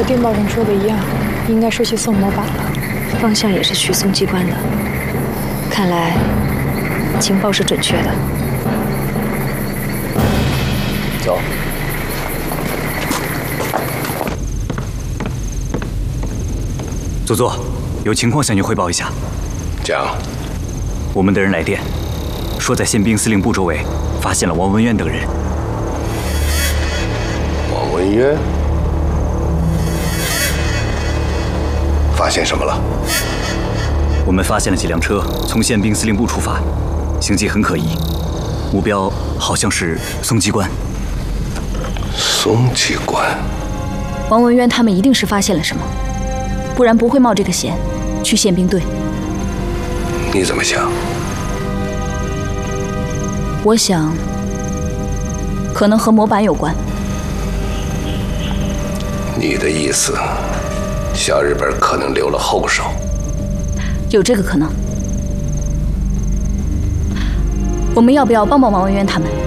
电报上说的一样，应该是去送模板了。 方向也是去送机关的，看来情报是准确的。 走。 佐佐，有情况向你汇报一下。 讲。 我们的人来电，说在宪兵司令部周围发现了王文渊等人。 王文渊？发现什么了？ 我们发现了几辆车从宪兵司令部出发，行迹很可疑，目标好像是松机关。 松机关？ 王文渊他们一定是发现了什么，不然不会冒这个险去宪兵队。 你怎么想？ 我想，可能和模板有关。 你的意思，小日本可能留了后手？ 有这个可能。我们要不要帮帮王文渊他们？